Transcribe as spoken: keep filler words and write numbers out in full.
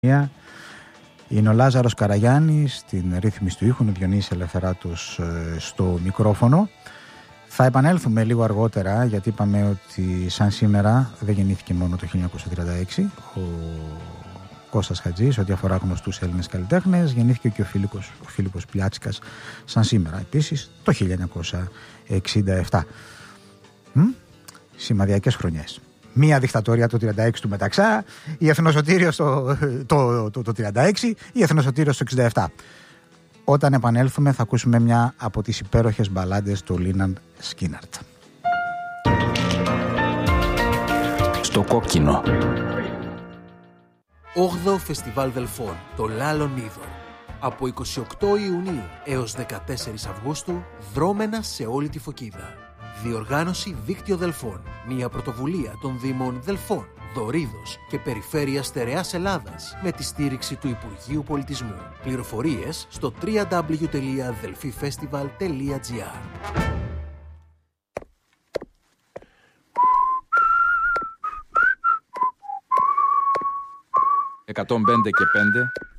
Είναι ο Λάζαρος Καραγιάννης στην ρύθμιση του ήχου, ο Διονύσης Ελευθεράτος στο μικρόφωνο. Θα επανέλθουμε λίγο αργότερα, γιατί είπαμε ότι σαν σήμερα δεν γεννήθηκε μόνο το χίλια εννιακόσια τριάντα έξι ο Κώστας Χατζής, ό,τι αφορά γνωστούς Έλληνες καλλιτέχνες. Γεννήθηκε και ο Φίλιππος, ο Φίλιππος Πλιάτσικας σαν σήμερα, επίσης το χίλια εννιακόσια εξήντα επτά. Μ? Σημαδιακές χρονιές. Μία δικτατορία το τριάντα έξι του Μεταξά, η Εθνοσωτήριος το, το, το, το τριάντα έξι, η Εθνοσωτήριος το εξήντα επτά. Όταν επανέλθουμε θα ακούσουμε μια από τις υπέροχες μπαλάντες του Λίναντ Σκίναρτ. Στο κόκκινο. όγδοο Φεστιβάλ Δελφών, το Λάλων Είδων. Από εικοστή ογδόη Ιουνίου έως δεκατέσσερις Αυγούστου, δρόμενα σε όλη τη Φωκίδα. Διοργάνωση Δίκτυο Δελφών, μια πρωτοβουλία των Δήμων Δελφών, Δωρίδος και Περιφέρειας Στερεάς Ελλάδας με τη στήριξη του Υπουργείου Πολιτισμού. Πληροφορίες στο double-u double-u double-u τελεία delphifestival τελεία gr. εκατόν πέντε και πέντε